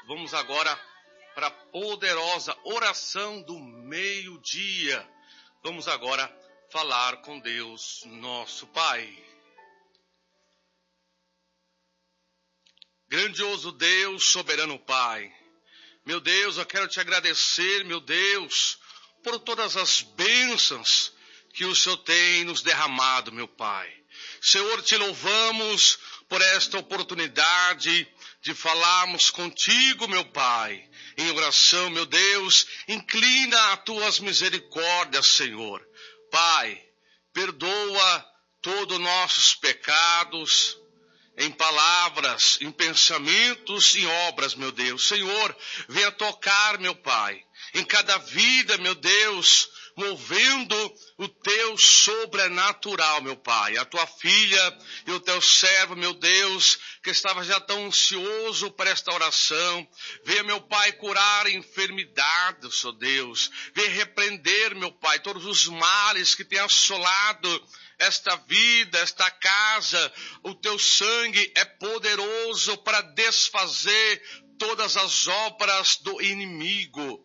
Vamos agora para a poderosa oração do meio-dia. Vamos agora falar com Deus, nosso Pai. Grandioso Deus, soberano Pai. Meu Deus, eu quero te agradecer, meu Deus, por todas as bênçãos que o Senhor tem nos derramado, meu Pai. Senhor, te louvamos por esta oportunidade de falarmos contigo, meu Pai. Em oração, meu Deus, inclina as tuas misericórdias, Senhor. Pai, perdoa todos os nossos pecados, em palavras, em pensamentos, em obras, meu Deus. Senhor, venha tocar, meu Pai, em cada vida, meu Deus, movendo o teu sobrenatural, meu Pai. A tua filha e o teu servo, meu Deus, que estava já tão ansioso para esta oração. Venha, meu Pai, curar enfermidades, ó Deus. Venha repreender, meu Pai, todos os males que têm assolado esta vida, esta casa. O teu sangue é poderoso para desfazer todas as obras do inimigo.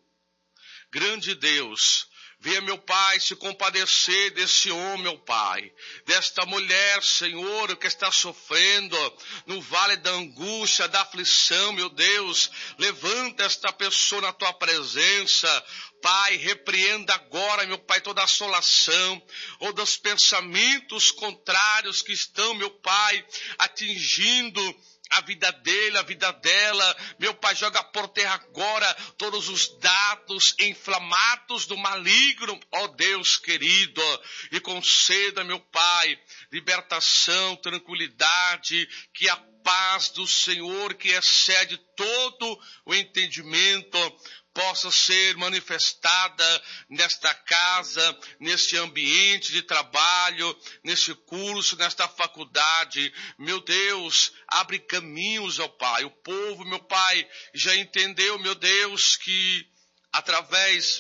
Grande Deus, venha, meu Pai, se compadecer desse homem, meu Pai, desta mulher, Senhor, que está sofrendo no vale da angústia, da aflição, meu Deus. Levanta esta pessoa na tua presença. Pai, repreenda agora, meu Pai, toda assolação ou dos pensamentos contrários que estão, meu Pai, atingindo a vida dele, a vida dela. Meu Pai, joga por terra agora todos os dados inflamados do maligno, ó Deus querido, e conceda, meu Pai, libertação, tranquilidade, que a paz do Senhor, que excede todo o entendimento, possa ser manifestada nesta casa, neste ambiente de trabalho, neste curso, nesta faculdade. Meu Deus, abre caminhos, ó Pai. O povo, meu Pai, já entendeu, meu Deus, que através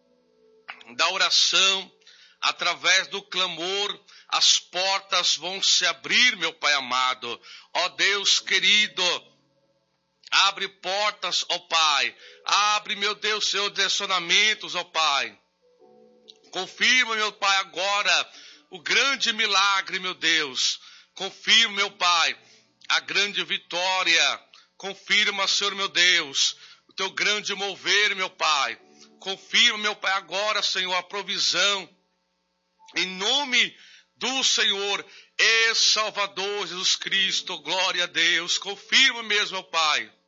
da oração, através do clamor, as portas vão se abrir, meu Pai amado. Ó Deus querido, abre portas, ó Pai. Abre, meu Deus, seus direcionamentos, ó Pai. Confirma, meu Pai, agora o grande milagre, meu Deus. Confirma, meu Pai, a grande vitória. Confirma, Senhor, meu Deus, o teu grande mover, meu Pai. Confirma, meu Pai, agora, Senhor, a provisão. Em nome do Senhor e Salvador Jesus Cristo, glória a Deus. Confirma mesmo, meu Pai.